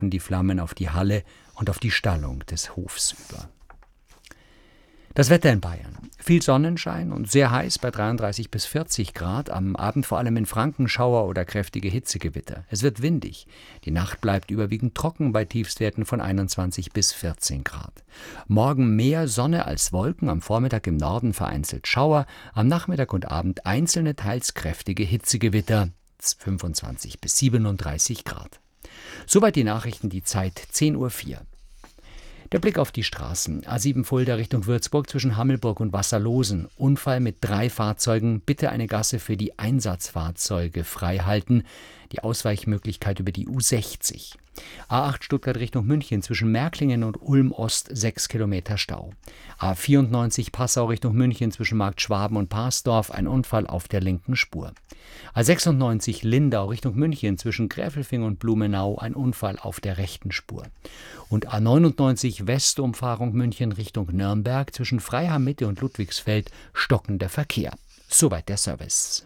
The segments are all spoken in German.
die Flammen auf die Halle und auf die Stallung des Hofs über. Das Wetter in Bayern. Viel Sonnenschein und sehr heiß bei 33 bis 40 Grad. Am Abend vor allem in Franken Schauer oder kräftige Hitzegewitter. Es wird windig. Die Nacht bleibt überwiegend trocken bei Tiefstwerten von 21 bis 14 Grad. Morgen mehr Sonne als Wolken. Am Vormittag im Norden vereinzelt Schauer. Am Nachmittag und Abend einzelne teils kräftige Hitzegewitter. 25 bis 37 Grad. Soweit die Nachrichten, die Zeit 10:04 Uhr. Der Blick auf die Straßen. A7 Fulda Richtung Würzburg zwischen Hammelburg und Wasserlosen. Unfall mit 3 Fahrzeugen. Bitte eine Gasse für die Einsatzfahrzeuge freihalten. Die Ausweichmöglichkeit über die U60. A8 Stuttgart Richtung München zwischen Märklingen und Ulm Ost 6 Kilometer Stau. A94 Passau Richtung München zwischen Markt Schwaben und Parsdorf ein Unfall auf der linken Spur. A96 Lindau Richtung München zwischen Gräfelfing und Blumenau ein Unfall auf der rechten Spur. Und A99 Westumfahrung München Richtung Nürnberg zwischen Freiham Mitte und Ludwigsfeld stockender Verkehr. Soweit der Service.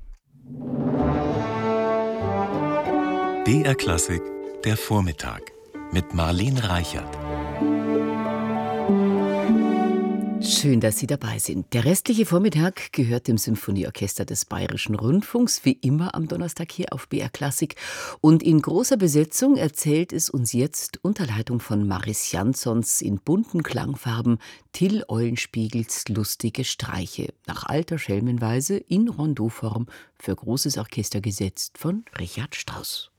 BR Klassik, der Vormittag mit Marlene Reichert. Schön, dass Sie dabei sind. Der restliche Vormittag gehört dem Symphonieorchester des Bayerischen Rundfunks, wie immer am Donnerstag hier auf BR Klassik. Und in großer Besetzung erzählt es uns jetzt unter Leitung von Maris Jansons in bunten Klangfarben Till Eulenspiegels lustige Streiche, nach alter Schelmenweise in Rondeauform für großes Orchester gesetzt von Richard Strauss.